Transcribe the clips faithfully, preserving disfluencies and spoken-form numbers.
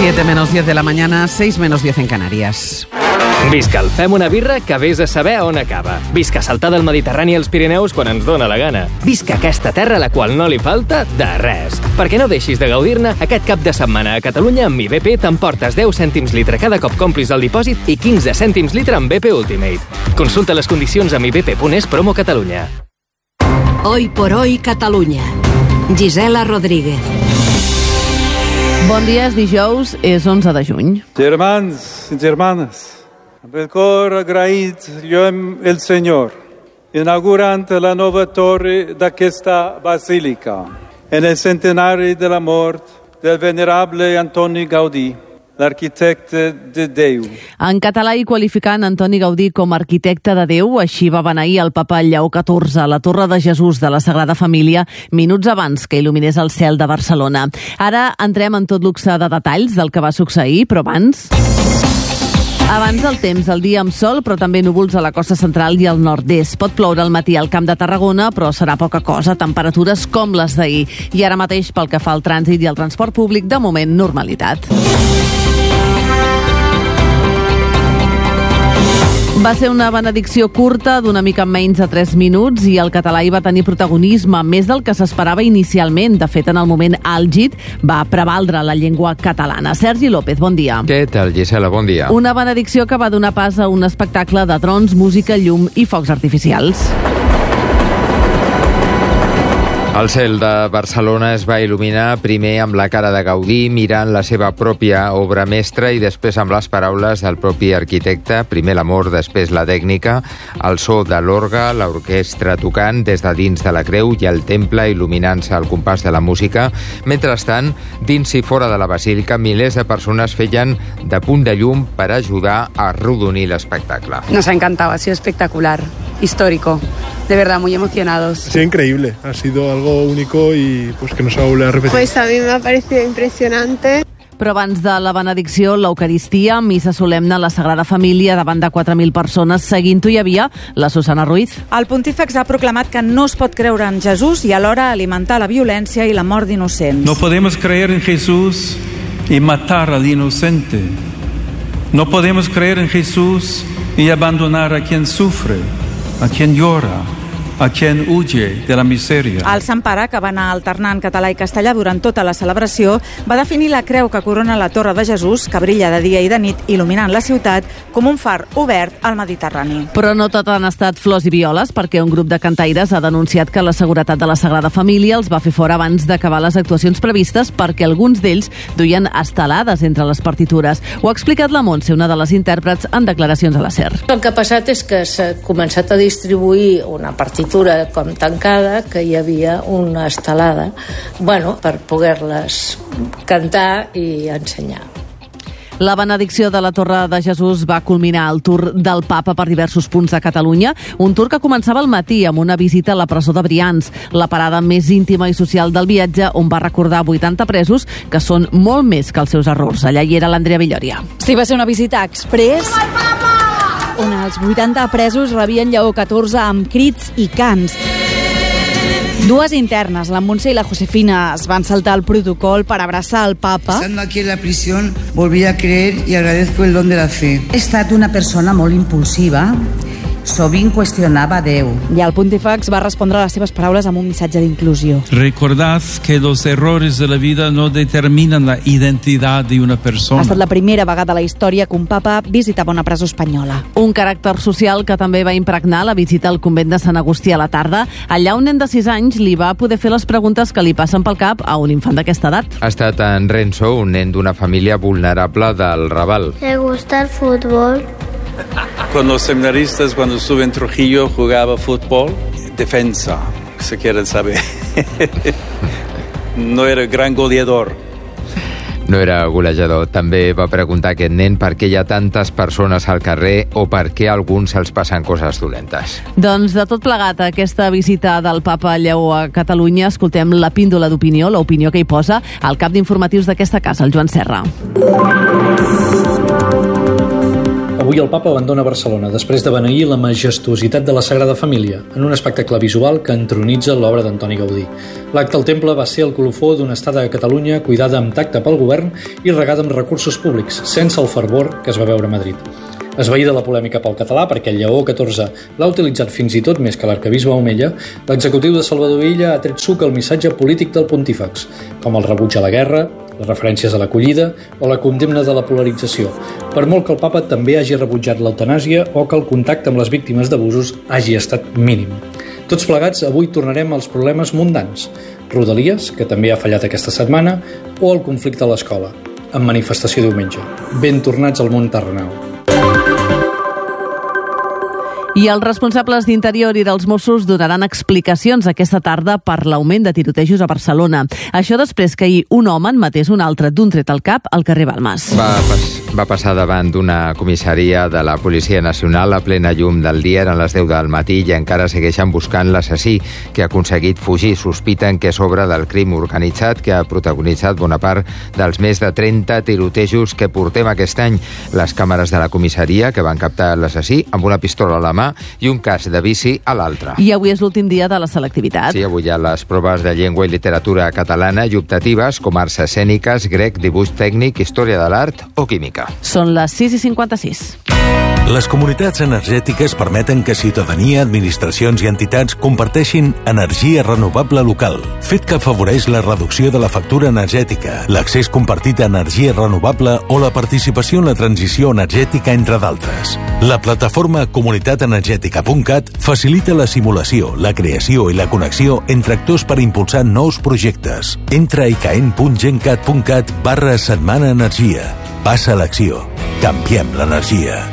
siete menos diez de la mañana, seis menos diez en Canarias. Visca el Fem una birra que vés a saber on acaba. Visca saltar del Mediterrani als Pirineus quan ens dóna la gana. Visca aquesta terra a la qual no li falta de res. Perquè no deixis de gaudir-ne, aquest cap de setmana a Catalunya amb Mi B P t'emportes deu cèntims litre cada cop complis el dipòsit i quinze cèntims litre amb B P Ultimate. Consulta les condicions a mi b p punt es promo Catalunya. Hoy por hoy Catalunya. Gisela Rodríguez. Bon dia, és dijous, és onze de juny. Germans i germanes, amb el cor agraït lluem el Senyor, inaugurant la nova torre d'aquesta basílica, en el centenari de la mort del venerable Antoni Gaudí, l'arquitecte de Déu. En català i qualificant Antoni Gaudí com a arquitecte de Déu, així va beneir el papa Lleó catorze a la Torre de Jesús de la Sagrada Família minuts abans que il·luminés el cel de Barcelona. Ara entrem en tot luxe de detalls del que va succeir, però abans... Abans el temps, el dia amb sol, però també núvols a la costa central i al nord-est. Pot ploure al matí al Camp de Tarragona, però serà poca cosa, temperatures com les d'ahir. I ara mateix, pel que fa al trànsit i al transport públic, de moment, normalitat. Va ser una benedicció curta d'una mica menys de tres minuts i el català hi va tenir protagonisme, més del que s'esperava inicialment. De fet, en el moment àlgid va prevaldre la llengua catalana. Sergi López, bon dia. Què tal, Gisela? Bon dia. Una benedicció que va donar pas a un espectacle de trons, música, llum i focs artificials. El cel de Barcelona es va il·luminar primer amb la cara de Gaudí mirant la seva pròpia obra mestra i després amb les paraules del propi arquitecte, primer l'amor, després la tècnica, el so de l'orgue, l'orquestra tocant des de dins de la creu i el temple il·luminant-se al compàs de la música. Mentrestant, dins i fora de la basílica, milers de persones feien de punt de llum per ajudar a arrodonir l'espectacle. Nos ha encantado, ha sido espectacular, histórico, de verdad, muy emocionados. Ha sido increíble, ha sido algo único y pues que no se va a volver a repetir. Pues a mí me ha parecido impresionante. Però abans de la benedicció, l'Eucaristia, missa solemne a la Sagrada Família davant de quatre mil persones. Seguint-ho hi havia la Susana Ruiz. El pontífex ha proclamat que no es pot creure en Jesús i alhora alimentar la violència i la mort d'innocents. No podemos creer en Jesús y matar al inocente. No podemos creer en Jesús y abandonar a quien sufre, a quien llora, a quien huye de la miseria. El Sant Pare, que va anar alternant català i castellà durant tota la celebració, va definir la creu que corona la Torre de Jesús, que brilla de dia i de nit, il·luminant la ciutat, com un far obert al Mediterrani. Però no tot han estat flors i violes, perquè un grup de cantaires ha denunciat que la seguretat de la Sagrada Família els va fer fora abans d'acabar les actuacions previstes perquè alguns d'ells duien estelades entre les partitures. Ho ha explicat la Montse, una de les intèrprets, en declaracions a la SER. El que ha passat és que s'ha començat a distribuir una partitura com tancada, que hi havia una estelada, bueno, per poder-les cantar i ensenyar. La benedicció de la Torre de Jesús va culminar el tour del Papa per diversos punts de Catalunya, un tour que començava al matí amb una visita a la presó de Brians, la parada més íntima i social del viatge, on va recordar vuitanta presos que són molt més que els seus errors. Allà hi era l'Andrea Villoria. Sí, va ser una visita exprés on els vuitanta presos rebien Lleó catorze amb crits i cants. Dues internes, la Montse i la Josefina, es van saltar el protocol per abraçar el papa. Estando aquí en la prisión, volví a creer y agradezco el don de la fe. He estat una persona molt impulsiva, sovint qüestionava Déu. I el pontífex va respondre a les seves paraules amb un missatge d'inclusió. Recordad que los errores de la vida no determinan la identidad de una persona. Ha estat la primera vegada a la història que un papa visitava una presó espanyola. Un caràcter social que també va impregnar la visita al convent de Sant Agustí a la tarda. Allà un nen de sis anys li va poder fer les preguntes que li passen pel cap a un infant d'aquesta edat. Ha estat en Renzo, un nen d'una família vulnerable del Raval. ¿Te gusta el fútbol? Con los seminaristas, cuando estuve en Trujillo, jugaba fútbol, defensa, si quieren saber. No era gran goleador. No era golejador. També va preguntar aquest nen per què hi ha tantes persones al carrer o per què a alguns se'ls passen coses dolentes. Doncs de tot plegat, aquesta visita del Papa Lleó a Catalunya, escoltem la píndola d'opinió, l'opinió que hi posa el cap d'informatius d'aquesta casa, el Joan Serra. Avui el papa abandona Barcelona després de beneir la majestuositat de la Sagrada Família en un espectacle visual que entronitza l'obra d'Antoni Gaudí. L'acte al temple va ser el colofó d'una estada a Catalunya cuidada amb tacte pel govern i regada amb recursos públics, sense el fervor que es va veure a Madrid. Esvaïda la polèmica pel català perquè el Lleó catorze l'ha utilitzat fins i tot més que l'arquebisbe Omella, l'executiu de Salvador Illa ha tret suc al missatge polític del pontífex, com el rebuig a la guerra, les referències a l'acollida o la condemna de la polarització, per molt que el papa també hagi rebutjat l'eutanàsia o que el contacte amb les víctimes d'abusos hagi estat mínim. Tots plegats, avui tornarem als problemes mundans, Rodalies, que també ha fallat aquesta setmana, o el conflicte a l'escola, amb manifestació diumenge. Ben tornats al món terrenal. I els responsables d'Interior i dels Mossos donaran explicacions aquesta tarda per l'augment de tirotejos a Barcelona. Això després que ahir un home en matés un altre d'un tret al cap al carrer Balmes. Va, pas, va passar davant d'una comissaria de la Policia Nacional a plena llum del dia, eren les deu del matí i encara segueixen buscant l'assassí que ha aconseguit fugir. Sospiten que és obra del crim organitzat que ha protagonitzat bona part dels més de trenta tirotejos que portem aquest any. Les càmeres de la comissaria que van captar l'assassí amb una pistola a la mà i un cas de bici a l'altre. I avui és l'últim dia de la selectivitat. Sí, avui hi ha les proves de llengua i literatura catalana i optatives com arts escèniques, grec, dibuix tècnic, història de l'art o química. Són les sis i cinquanta-sis. Les comunitats energètiques permeten que ciutadania, administracions i entitats comparteixin energia renovable local, fet que afavoreix la reducció de la factura energètica, l'accés compartit a energia renovable o la participació en la transició energètica, entre d'altres. La plataforma comunitat energètica punt cat facilita la simulació, la creació i la connexió entre actors per impulsar nous projectes. Entra a icaen punt gencat punt cat barra setmana energia. Passa a l'acció. Canviem l'energia.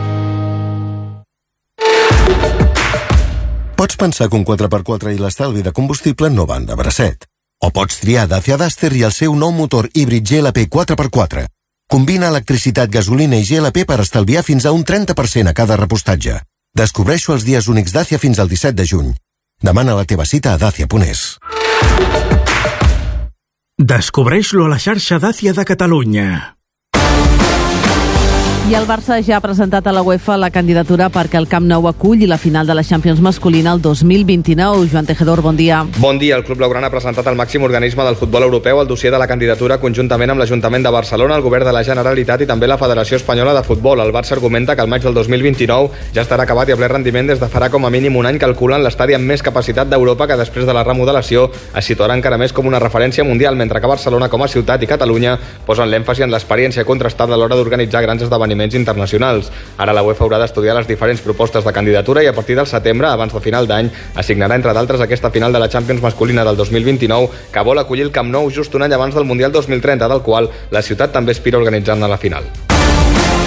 Pots pensar que un quatre per quatre i l'estalvi de combustible no van de bracet. O pots triar Dacia Duster i el seu nou motor híbrid G L P quatre per quatre. Combina electricitat, gasolina i G L P per estalviar fins a un trenta per cent a cada repostatge. Descobreixo els dies únics Dacia fins al disset de juny. Demana la teva cita a dacia punt es. Descobreix-lo a la xarxa Dacia de Catalunya. I el Barça ja ha presentat a la UEFA la candidatura perquè el Camp Nou aculli la final de la Champions masculina el dos mil vint-i-nou. Joan Tejedor, bon dia. Bon dia. El Club Blaugrana ha presentat al màxim organisme del futbol europeu el dossier de la candidatura conjuntament amb l'Ajuntament de Barcelona, el Govern de la Generalitat i també la Federació Espanyola de Futbol. El Barça argumenta que el maig del dos mil vint-i-nou ja estarà acabat i a ple rendiment des de farà com a mínim un any, calculen l'estadi amb més capacitat d'Europa que després de la remodelació es situarà encara més com una referència mundial, mentre que Barcelona com a ciutat i Catalunya posen l'èmfasi en l'experiència contrastada a l'hora d'organitzar grans esdeveniments internacionals. Ara la UEFA haurà d'estudiar les diferents propostes de candidatura i a partir del setembre, abans de final d'any, assignarà entre d'altres aquesta final de la Champions masculina del dos mil vint-i-nou que vol acollir el Camp Nou just un any abans del Mundial dos mil trenta, del qual la ciutat també aspira a organitzar-ne la final.